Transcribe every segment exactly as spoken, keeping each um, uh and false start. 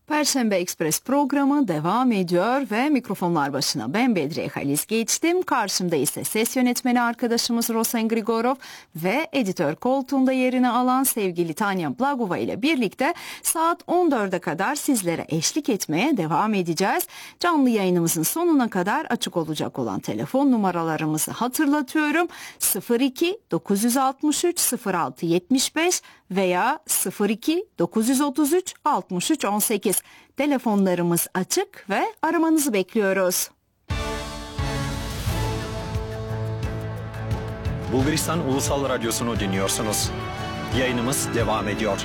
Perşembe Ekspres programı devam ediyor ve mikrofonlar başına ben Bedriye Haliz geçtim. Karşımda ise ses yönetmeni arkadaşımız Rosen Grigorov ve editör koltuğunda yerini alan sevgili Tanya Blagova ile birlikte saat on dörde kadar sizlere eşlik etmeye devam edeceğiz. Canlı yayınımızın sonuna kadar açık olacak olan telefon numaralarımızı hatırlatıyorum. sıfır iki dokuz altı üç sıfır altı yetmiş beş veya sıfır iki dokuz otuz üç altmış üç on sekiz. Telefonlarımız açık ve aramanızı bekliyoruz. Bulgaristan Ulusal Radyosu'nu dinliyorsunuz. Yayınımız devam ediyor.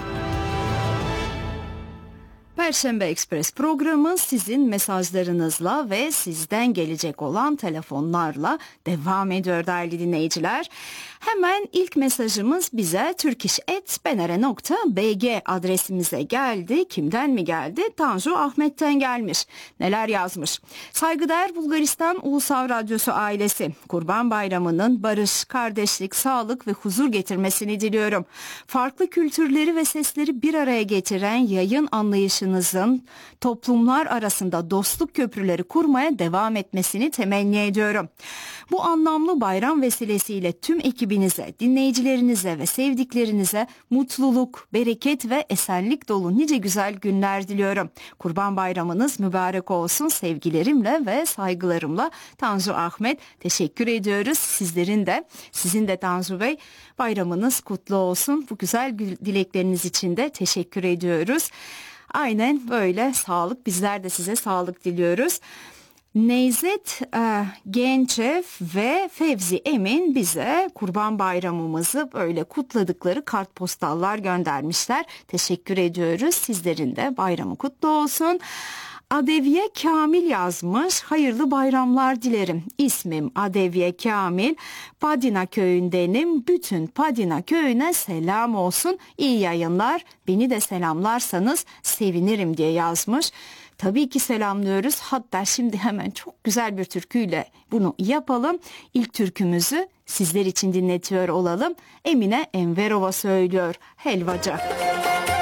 Perşembe Ekspres programı sizin mesajlarınızla ve sizden gelecek olan telefonlarla devam ediyor değerli dinleyiciler. Hemen ilk mesajımız bize turkish at b n r nokta b g adresimize geldi. Kimden mi geldi? Tanju Ahmet'ten gelmiş. Neler yazmış? Saygıdeğer Bulgaristan Ulusal Radyosu ailesi, Kurban Bayramı'nın barış, kardeşlik, sağlık ve huzur getirmesini diliyorum. Farklı kültürleri ve sesleri bir araya getiren yayın anlayışınızın toplumlar arasında dostluk köprüleri kurmaya devam etmesini temenni ediyorum. Bu anlamlı bayram vesilesiyle tüm ekibinize, dinleyicilerinize ve sevdiklerinize mutluluk, bereket ve esenlik dolu nice güzel günler diliyorum. Kurban Bayramınız mübarek olsun sevgilerimle ve saygılarımla Tanju Ahmet. Teşekkür ediyoruz. Sizlerin de, sizin de Tanju Bey bayramınız kutlu olsun. Bu güzel dilekleriniz için de teşekkür ediyoruz. Aynen böyle sağlık, bizler de size sağlık diliyoruz. Nevzat e, Gençev ve Fevzi Emin bize Kurban Bayramımızı böyle kutladıkları kartpostallar göndermişler. Teşekkür ediyoruz. Sizlerin de bayramı kutlu olsun. Adeviye Kamil yazmış. Hayırlı bayramlar dilerim. İsmim Adeviye Kamil. Padina köyündenim. Bütün Padina köyüne selam olsun. İyi yayınlar. Beni de selamlarsanız sevinirim diye yazmış. Tabii ki selamlıyoruz. Hatta şimdi hemen çok güzel bir türküyle bunu yapalım. İlk türkümüzü sizler için dinletiyor olalım. Emine Enverova söylüyor. Helvaca.